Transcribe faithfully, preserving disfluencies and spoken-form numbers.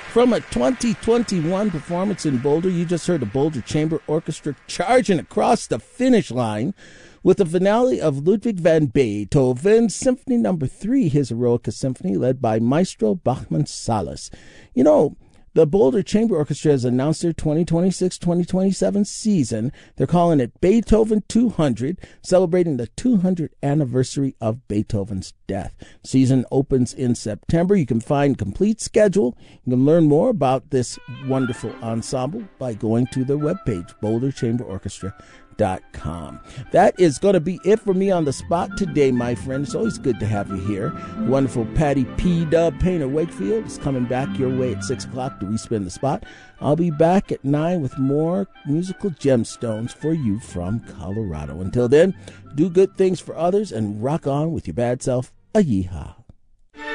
From a twenty twenty-one performance in Boulder, you just heard the Boulder Chamber Orchestra charging across the finish line with the finale of Ludwig van Beethoven's Symphony Number Three, his Eroica Symphony, led by Maestro Bachmann Salas. You know, the Boulder Chamber Orchestra has announced their twenty twenty-six twenty twenty-seven season. They're calling it Beethoven two hundred, celebrating the two hundredth anniversary of Beethoven's death. Season opens in September. You can find complete schedule. You can learn more about this wonderful ensemble by going to their webpage, boulder chamber orchestra dot com. That is going to be it for me on the spot today, my friend. It's always good to have you here. Wonderful Patty P. Dub Painter Wakefield is coming back your way at six o'clock to respin the spot. I'll be back at nine with more musical gemstones for you from Colorado. Until then, do good things for others and rock on with your bad self. A yeehaw.